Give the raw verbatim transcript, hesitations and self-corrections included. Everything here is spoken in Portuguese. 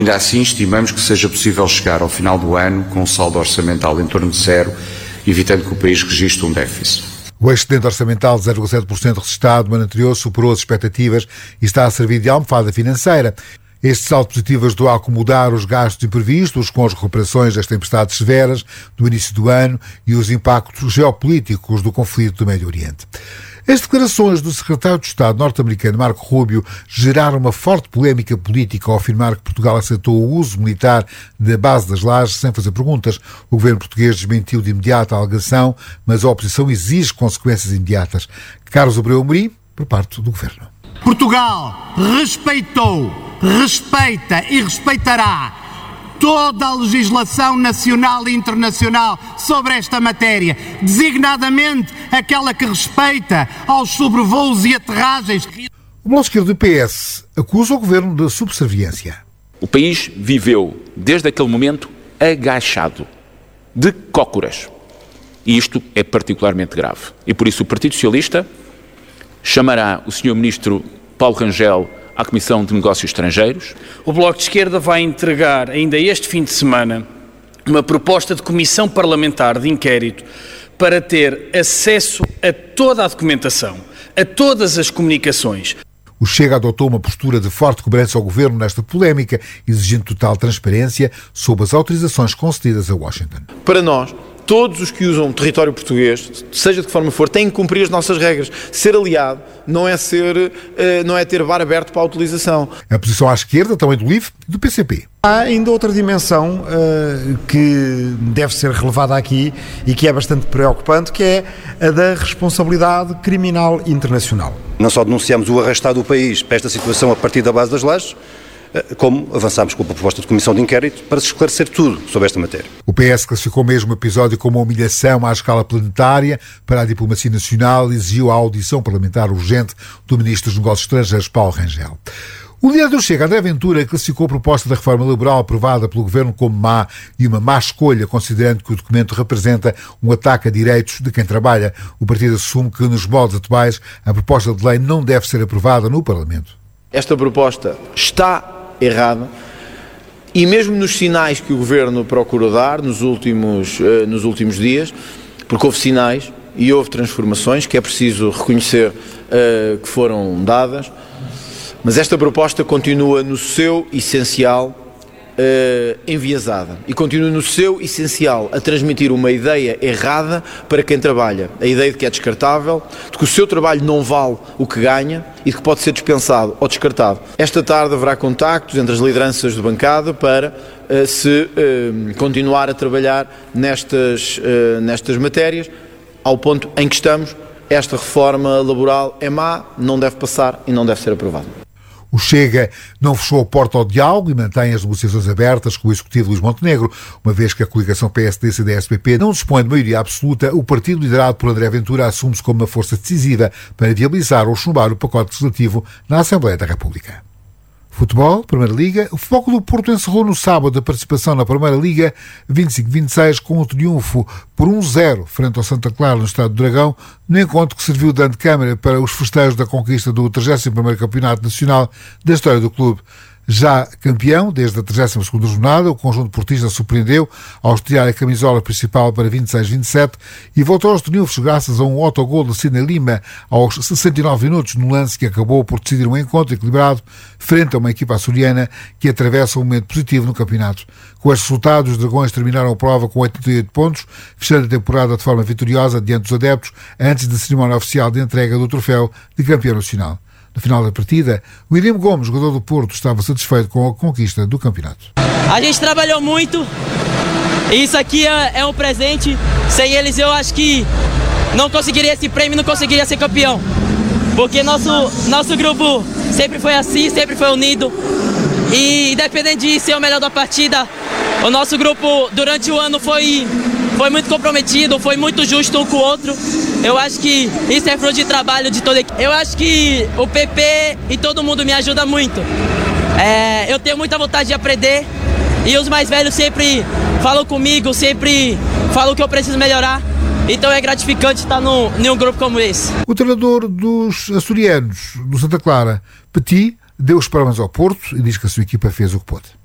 Ainda assim, estimamos que seja possível chegar ao final do ano com um saldo orçamental em torno de zero, evitando que o país registre um déficit. O excedente orçamental de zero vírgula sete por cento registrado no ano anterior superou as expectativas e está a servir de almofada financeira. Este saldo positivo ajudou a acomodar os gastos imprevistos com as recuperações das tempestades severas do início do ano e os impactos geopolíticos do conflito do Médio Oriente. As declarações do secretário de Estado norte-americano Marco Rubio geraram uma forte polémica política ao afirmar que Portugal aceitou o uso militar da base das Lajes sem fazer perguntas. O governo português desmentiu de imediato a alegação, mas a oposição exige consequências imediatas. Carlos Abreu Amorim, por parte do governo. Portugal respeitou, respeita e respeitará toda a legislação nacional e internacional sobre esta matéria, designadamente aquela que respeita aos sobrevoos e aterragens. O Bloco Esquerdo do P S acusa o governo de subserviência. O país viveu, desde aquele momento, agachado, de cócoras. E isto é particularmente grave. E por isso o Partido Socialista chamará o senhor Ministro Paulo Rangel à Comissão de Negócios Estrangeiros. O Bloco de Esquerda vai entregar ainda este fim de semana uma proposta de comissão parlamentar de inquérito para ter acesso a toda a documentação, a todas as comunicações. O Chega adotou uma postura de forte cobrança ao governo nesta polémica, exigindo total transparência sobre as autorizações concedidas a Washington. Para nós, todos os que usam o território português, seja de que forma for, têm que cumprir as nossas regras. Ser aliado não é, ser, não é ter bar aberto para a utilização. A posição à esquerda também do L I V e do P C P. Há ainda outra dimensão uh, que deve ser relevada aqui e que é bastante preocupante, que é a da responsabilidade criminal internacional. Não só denunciamos o arrastar do país para esta situação a partir da base das lajes, como avançámos com a proposta de comissão de inquérito para se esclarecer tudo sobre esta matéria. O P S classificou mesmo o episódio como uma humilhação à escala planetária para a diplomacia nacional e exigiu a audição parlamentar urgente do Ministro dos Negócios Estrangeiros, Paulo Rangel. O líder do Chega, André Ventura, classificou a proposta da reforma laboral aprovada pelo Governo como má e uma má escolha, considerando que o documento representa um ataque a direitos de quem trabalha. O partido assume que, nos moldes atuais, a proposta de lei não deve ser aprovada no Parlamento. Esta proposta está errada e mesmo nos sinais que o Governo procurou dar nos últimos, uh, nos últimos dias, porque houve sinais e houve transformações que é preciso reconhecer uh, que foram dadas, mas esta proposta continua no seu essencial uh, enviesada e continua no seu essencial a transmitir uma ideia errada para quem trabalha, a ideia de que é descartável, de que o seu trabalho não vale o que ganha e de que pode ser dispensado ou descartado. Esta tarde haverá contactos entre as lideranças de bancada para uh, se uh, continuar a trabalhar nestas, uh, nestas matérias, ao ponto em que estamos. Esta reforma laboral é má, não deve passar e não deve ser aprovada. O Chega não fechou a porta ao diálogo e mantém as negociações abertas com o executivo Luís Montenegro, uma vez que a coligação P S D C D S P P não dispõe de maioria absoluta. O partido liderado por André Ventura assume-se como uma força decisiva para viabilizar ou chumbar o pacote legislativo na Assembleia da República. Futebol, Primeira Liga. O Futebol Clube do Porto encerrou no sábado a participação na Primeira Liga vinte e cinco vinte e seis com um triunfo por um zero frente ao Santa Clara no Estádio do Dragão, no encontro que serviu de antecâmara para os festejos da conquista do trigésimo primeiro Campeonato Nacional da história do clube. Já campeão, desde a trigésima segunda jornada, o conjunto portista surpreendeu ao estrear a camisola principal para vinte e seis vinte e sete e voltou aos triunfos graças a um autogol de Sidney Lima aos sessenta e nove minutos, num lance que acabou por decidir um encontro equilibrado frente a uma equipa açoriana que atravessa um momento positivo no campeonato. Com estes resultados, os Dragões terminaram a prova com oitenta e oito pontos, fechando a temporada de forma vitoriosa diante dos adeptos, antes da cerimónia oficial de entrega do troféu de campeão nacional. No final da partida, o William Gomes, jogador do Porto, estava satisfeito com a conquista do campeonato. A gente trabalhou muito e isso aqui é, é um presente. Sem eles eu acho que não conseguiria esse prêmio, não conseguiria ser campeão. Porque nosso, nosso grupo sempre foi assim, sempre foi unido. E independente de ser o melhor da partida, o nosso grupo durante o ano foi, foi muito comprometido, foi muito justo um com o outro. Eu acho que isso é fruto de trabalho de toda a equipe. Eu acho que o P P e todo mundo me ajuda muito. É, eu tenho muita vontade de aprender e os mais velhos sempre falam comigo, sempre falam que eu preciso melhorar. Então é gratificante estar num, num grupo como esse. O treinador dos açorianos, do Santa Clara, Petit, deu os parabéns ao Porto e diz que a sua equipa fez o que pôde.